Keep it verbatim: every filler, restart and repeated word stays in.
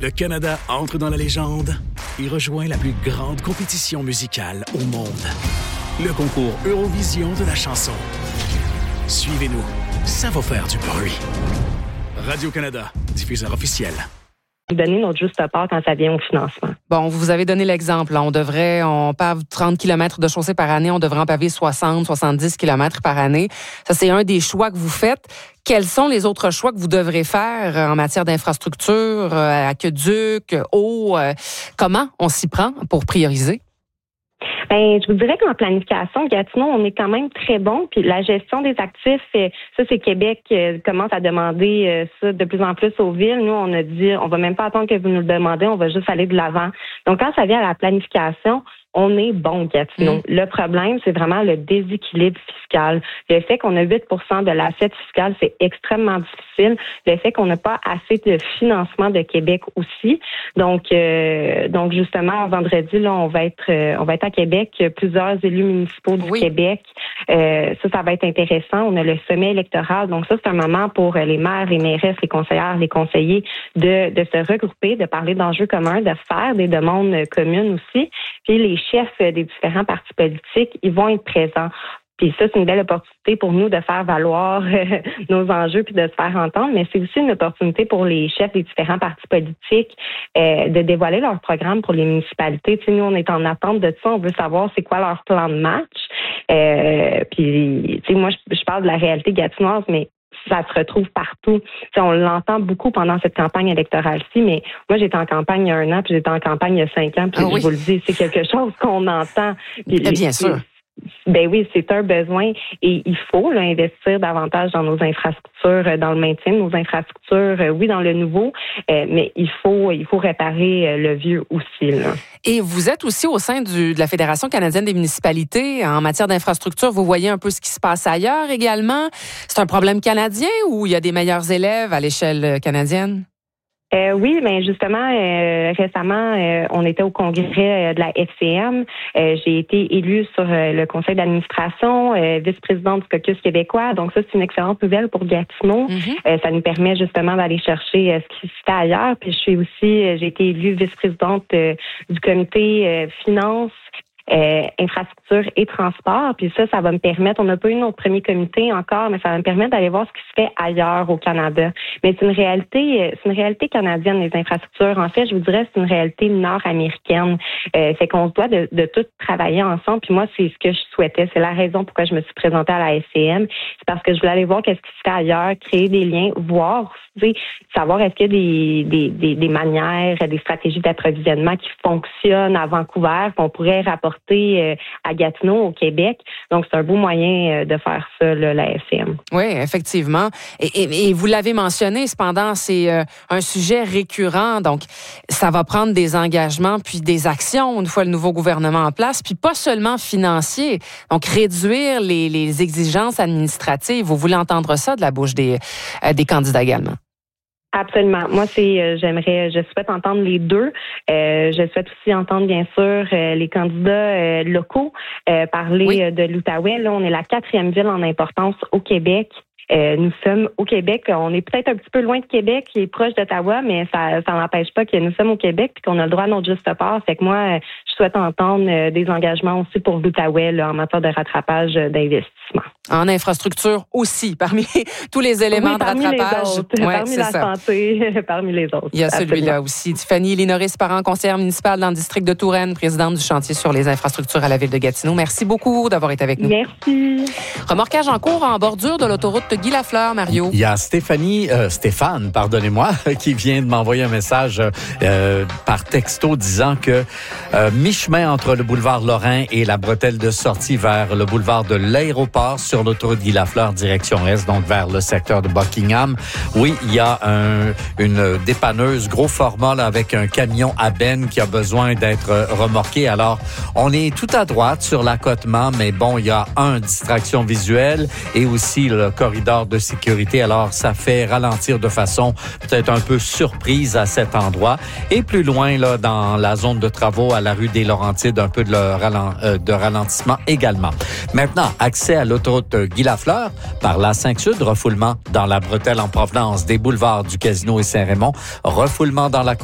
Le Canada entre dans la légende et rejoint la plus grande compétition musicale au monde. Le concours Eurovision de la chanson. Suivez-nous, ça va faire du bruit. Radio-Canada, diffuseur officiel. Donner notre juste part quand ça vient au financement. Bon, vous avez donné l'exemple. Là. On devrait, on pave trente kilomètres de chaussée par année, on devrait en paver soixante, soixante-dix kilomètres par année. Ça, c'est un des choix que vous faites. Quels sont les autres choix que vous devrez faire en matière d'infrastructure, aqueduc, eau? Comment on s'y prend pour prioriser? Ben, je vous dirais qu'en planification, Gatineau, on est quand même très bon. Puis la gestion des actifs, ça, c'est Québec qui commence à demander ça de plus en plus aux villes. Nous, on a dit, on va même pas attendre que vous nous le demandez, on va juste aller de l'avant. Donc, quand ça vient à la planification, on est bon, Gatineau. Mmh. Le problème, c'est vraiment le déséquilibre fiscal. Le fait qu'on a huit pour cent de l'assiette fiscale, c'est extrêmement difficile. Le fait qu'on n'a pas assez de financement de Québec aussi. Donc, euh, donc justement, vendredi, là, on va être, euh, on va être à Québec. Plusieurs élus municipaux du oui. Québec. Euh, ça, ça va être intéressant. On a le sommet électoral. Donc, ça, c'est un moment pour les maires, les mairesses, les conseillères, les conseillers de, de se regrouper, de parler d'enjeux communs, de faire des demandes communes aussi. Puis les chefs des différents partis politiques, ils vont être présents. Puis ça, c'est une belle opportunité pour nous de faire valoir euh, nos enjeux puis de se faire entendre, mais c'est aussi une opportunité pour les chefs des différents partis politiques euh, de dévoiler leur programme pour les municipalités. Tu sais, nous, on est en attente de ça. On veut savoir c'est quoi leur plan de match. Euh, puis, tu sais, moi, je, je parle de la réalité gatinoise, mais ça se retrouve partout. T'sais, on l'entend beaucoup pendant cette campagne électorale-ci, mais moi, j'étais en campagne il y a un an, puis j'étais en campagne il y a cinq ans, puis ah oui. je vous le dis, c'est quelque chose qu'on entend. Puis, bien les, sûr. Ben oui, c'est un besoin et il faut là, investir davantage dans nos infrastructures, dans le maintien de nos infrastructures, oui, dans le nouveau, euh, mais il faut il faut réparer le vieux aussi. Là. Et vous êtes aussi au sein du, de la Fédération canadienne des municipalités en matière d'infrastructure. Vous voyez un peu ce qui se passe ailleurs également. C'est un problème canadien ou il y a des meilleurs élèves à l'échelle canadienne? Euh, oui, mais justement, euh, récemment, euh, on était au congrès euh, de la F C M. Euh, j'ai été élue sur euh, le conseil d'administration, euh, vice-présidente du caucus québécois. Donc ça, c'est une excellente nouvelle pour Gatineau. Mm-hmm. Euh, ça nous permet justement d'aller chercher euh, ce qui se fait ailleurs. Puis je suis aussi, euh, j'ai été élue vice-présidente euh, du comité euh, finances. Euh, infrastructure et transport. Puis ça, ça va me permettre, on n'a pas eu notre premier comité encore, mais ça va me permettre d'aller voir ce qui se fait ailleurs au Canada. Mais c'est une réalité, c'est une réalité canadienne, les infrastructures. En fait, je vous dirais, c'est une réalité nord-américaine. Euh, c'est qu'on se doit de, de tout travailler ensemble. Puis moi, c'est ce que je souhaitais. C'est la raison pourquoi je me suis présentée à la S C M. C'est parce que je voulais aller voir qu'est-ce qui se fait ailleurs, créer des liens, voir, tu sais, savoir est-ce qu'il y a des, des, des, des manières, des stratégies d'approvisionnement qui fonctionnent à Vancouver, qu'on pourrait rapporter à Gatineau, au Québec. Donc, c'est un beau moyen de faire ça, là, la S C M. Oui, effectivement. Et, et, et vous l'avez mentionné, cependant, c'est euh, un sujet récurrent. Donc, ça va prendre des engagements puis des actions une fois le nouveau gouvernement en place, puis pas seulement financiers. Donc, réduire les, les exigences administratives. Vous voulez entendre ça de la bouche des, euh, des candidats également? Absolument. Moi, c'est, euh, j'aimerais, je souhaite entendre les deux. Euh, je souhaite aussi entendre, bien sûr, euh, les candidats euh, locaux euh, parler oui. de l'Outaouais. Là, on est la quatrième ville en importance au Québec. Euh, nous sommes au Québec. On est peut-être un petit peu loin de Québec, qui est proche d'Ottawa, mais ça, ça n'empêche pas que nous sommes au Québec puis qu'on a le droit à notre juste part. Fait que moi, je souhaite entendre euh, des engagements aussi pour l'Outaouais là, en matière de rattrapage d'investissement. En infrastructure aussi, parmi tous les éléments oui, de rattrapage. Ouais, parmi la ça. santé, parmi les autres. Il y a absolument. Celui-là aussi. Tiffany Linoris-Parent, conseillère municipale dans le district de Touraine, présidente du chantier sur les infrastructures à la ville de Gatineau. Merci beaucoup d'avoir été avec nous. Merci. Remorquage en cours en bordure de l'autoroute Guy Lafleur, Mario. Il y a Stéphanie, euh, Stéphane, pardonnez-moi, qui vient de m'envoyer un message euh, par texto disant que euh, mi-chemin entre le boulevard Lorrain et la bretelle de sortie vers le boulevard de l'aéroport sur l'autoroute Guy Lafleur, direction Est, donc vers le secteur de Buckingham. Oui, il y a un, une dépanneuse gros format là, avec un camion à benne qui a besoin d'être remorqué. Alors, on est tout à droite sur l'accotement, mais bon, il y a un, distraction visuelle et aussi le corridor de sécurité. Alors, ça fait ralentir de façon peut-être un peu surprise à cet endroit. Et plus loin, là, dans la zone de travaux à la rue des Laurentides, un peu de, ralent, euh, de ralentissement également. Maintenant, accès à l'autoroute Guy Lafleur par l'A cinq Sud, refoulement dans la bretelle en provenance des boulevards du Casino et Saint-Raymond, refoulement dans la